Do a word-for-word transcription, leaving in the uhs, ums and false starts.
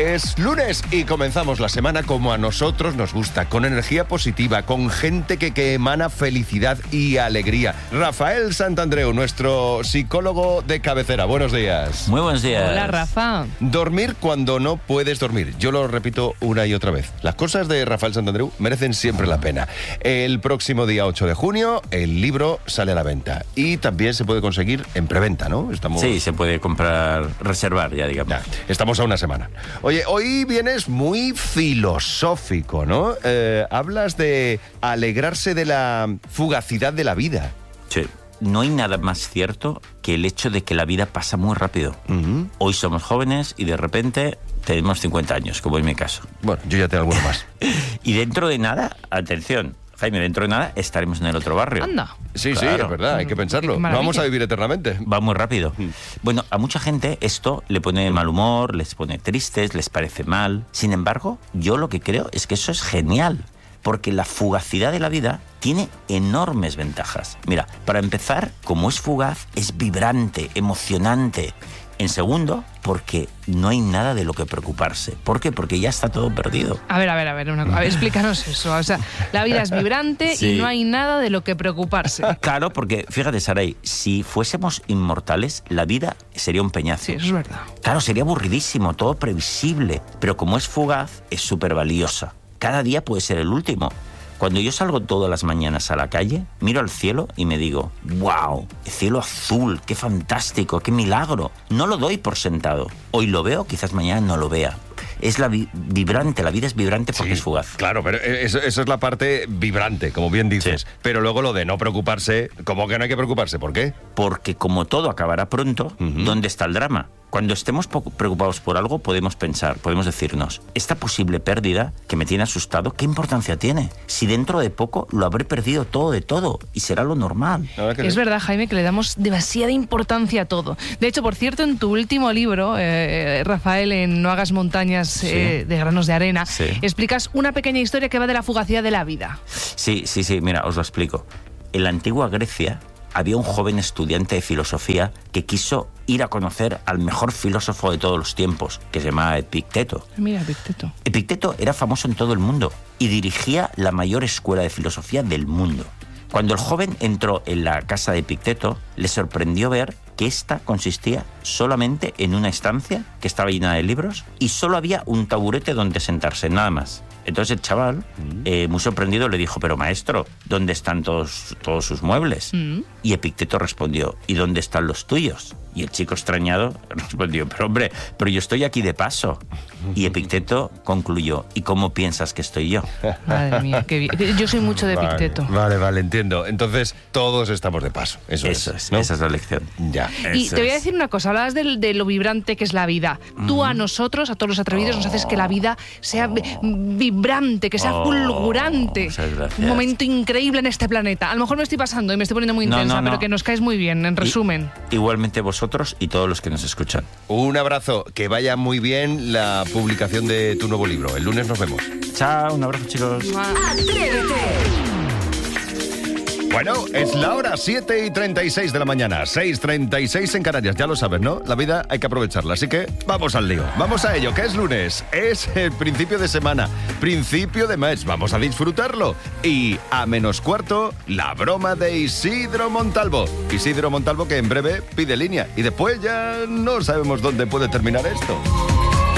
Es lunes y comenzamos la semana como a nosotros nos gusta, con energía positiva, con gente que, que emana felicidad y alegría. Rafael Santandreu, nuestro psicólogo de cabecera. Buenos días. Muy buenos días. Hola, Rafa. Dormir cuando no puedes dormir. Yo lo repito una y otra vez. Las cosas de Rafael Santandreu merecen siempre la pena. El próximo día ocho de junio, el libro sale a la venta. Y también se puede conseguir en preventa, ¿no? Estamos... Sí, se puede comprar, reservar ya, digamos. Ya, estamos a una semana. Oye, hoy vienes muy filosófico, ¿no? Eh, hablas de alegrarse de la fugacidad de la vida. Sí. No hay nada más cierto que el hecho de que la vida pasa muy rápido. Uh-huh. Hoy somos jóvenes y de repente tenemos cincuenta años, como en mi caso. Bueno, yo ya tengo alguno más. Y dentro de nada, atención, Jaime, dentro de nada estaremos en el otro barrio. Anda. Sí, Claro. sí, es verdad, hay que pensarlo. Qué No maravilla. vamos a vivir eternamente. Va muy rápido. Bueno, a mucha gente esto le pone de mal humor, les pone tristes, les parece mal. Sin embargo, yo lo que creo es que eso es genial, porque la fugacidad de la vida tiene enormes ventajas. Mira, para empezar, como es fugaz, es vibrante, emocionante. En segundo, porque no hay nada de lo que preocuparse. ¿Por qué? Porque ya está todo perdido. A ver, a ver, a ver, una, a ver, explícanos eso. O sea, la vida es vibrante Sí. y no hay nada de lo que preocuparse. Claro, porque fíjate, Saray, si fuésemos inmortales, la vida sería un peñazo. Sí, eso es verdad. Claro, sería aburridísimo, todo previsible. Pero como es fugaz, es súper valiosa. Cada día puede ser el último. Cuando yo salgo todas las mañanas a la calle, miro al cielo y me digo, ¡wow! El cielo azul, qué fantástico, qué milagro. No lo doy por sentado. Hoy lo veo, quizás mañana no lo vea. Es la vi- vibrante, la vida es vibrante porque Sí, es fugaz. Claro, pero eso, eso es la parte vibrante, como bien dices. Sí. Pero luego lo de no preocuparse, ¿cómo que no hay que preocuparse? ¿Por qué? Porque como todo acabará pronto, Ujú. ¿dónde está el drama? Cuando estemos poco preocupados por algo, podemos pensar, podemos decirnos, esta posible pérdida que me tiene asustado, ¿qué importancia tiene? Si dentro de poco lo habré perdido todo de todo y será lo normal. La verdad que Es sí. verdad, Jaime, que le damos demasiada importancia a todo. De hecho, por cierto, en tu último libro, eh, Rafael, en No hagas montañas Sí. eh, de granos de arena, Sí. explicas una pequeña historia que va de la fugacidad de la vida. Sí, sí, sí, mira, os lo explico. En la antigua Grecia había un joven estudiante de filosofía que quiso ir a conocer al mejor filósofo de todos los tiempos, que se llamaba Epicteto. Mira, Epicteto. Epicteto era famoso en todo el mundo y dirigía la mayor escuela de filosofía del mundo. Cuando el joven entró en la casa de Epicteto, le sorprendió ver que ésta consistía solamente en una estancia que estaba llena de libros y solo había un taburete donde sentarse, nada más. Entonces el chaval, eh, muy sorprendido, le dijo, pero maestro, ¿dónde están todos, todos sus muebles? Mm. Y Epicteto respondió, ¿y dónde están los tuyos? Y el chico extrañado respondió, pero hombre, pero yo estoy aquí de paso. Y Epicteto concluyó, ¿y cómo piensas que estoy yo? Madre mía, qué bien. Yo soy mucho de Vale, Epicteto. Vale, vale, entiendo. Entonces, todos estamos de paso. Eso, Eso es, es, ¿no? esa es la lección. Ya. Y Eso te voy a es. decir una cosa, hablabas de, de lo vibrante que es la vida. Tú a nosotros, a todos los atrevidos, nos haces que la vida sea vi- vibrante, que sea Oh, fulgurante. muchas gracias. Un momento increíble en este planeta. A lo mejor me estoy pasando y me estoy poniendo muy No, intensa, no, no. pero que nos caes muy bien, en resumen. I- igualmente vosotros y todos los que nos escuchan. Un abrazo. Que vaya muy bien la publicación de tu nuevo libro. El lunes nos vemos. Chao, un abrazo, chicos. Bueno, es la hora siete y treinta y seis de la mañana, seis y treinta y seis en Canarias, ya lo sabes, ¿no? La vida hay que aprovecharla, así que vamos al lío. Vamos a ello, que es lunes, es el principio de semana, principio de mes, vamos a disfrutarlo. Y a menos cuarto, la broma de Isidro Montalvo. Isidro Montalvo que en breve pide línea y después ya no sabemos dónde puede terminar esto.